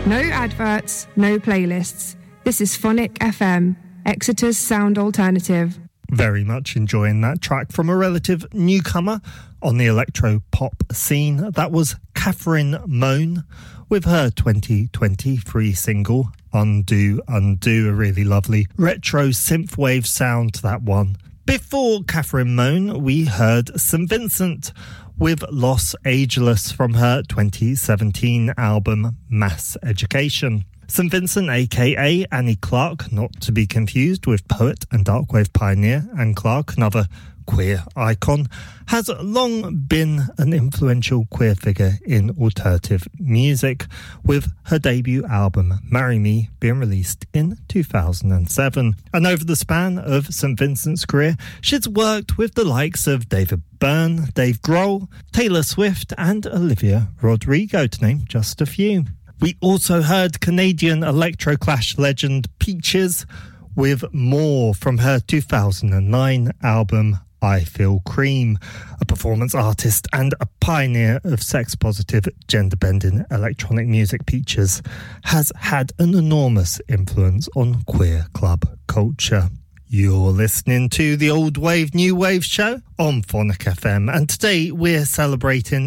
No adverts, no playlists. This is Phonic FM, Exeter's sound alternative. Very much enjoying that track from a relative newcomer on the electro-pop scene. That was Catherine Moan with her 2023 single, Undo, Undo, a really lovely retro synthwave sound to that one. Before Catherine Moan, we heard St. Vincent with Los Ageless from her 2017 album Mass Education. St. Vincent, aka Annie Clark, not to be confused with poet and darkwave pioneer Anne Clark, another queer icon, has long been an influential queer figure in alternative music, with her debut album Marry Me being released in 2007. And over the span of St. Vincent's career, she's worked with the likes of David Byrne, Dave Grohl, Taylor Swift and Olivia Rodrigo, to name just a few. We also heard Canadian electroclash legend Peaches with More from her 2009 album I Feel Cream. A performance artist and a pioneer of sex-positive, gender-bending electronic music, Peaches has had an enormous influence on queer club culture. You're listening to the Old Wave, New Wave show on Phonic FM, and today we're celebrating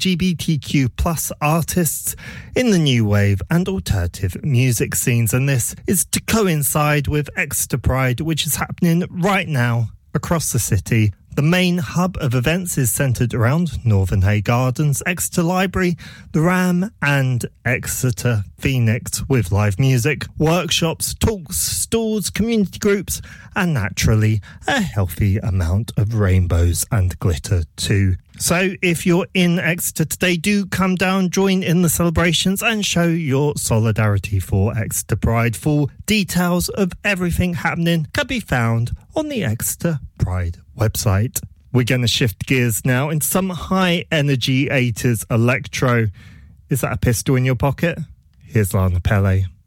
LGBTQ plus artists in the new wave and alternative music scenes, and this is to coincide with Exeter Pride, which is happening right now across the city. The main hub of events is centred around Northern Hay Gardens, Exeter Library, the Ram and Exeter Phoenix, with live music, workshops, talks, stalls, community groups and naturally a healthy amount of rainbows and glitter too. So if you're in Exeter today, do come down, join in the celebrations and show your solidarity for Exeter Pride. Full details of everything happening can be found on the Exeter Pride website. We're going to shift gears now into some high energy 80s electro. Is that a pistol in your pocket? Here's Lana Pelle.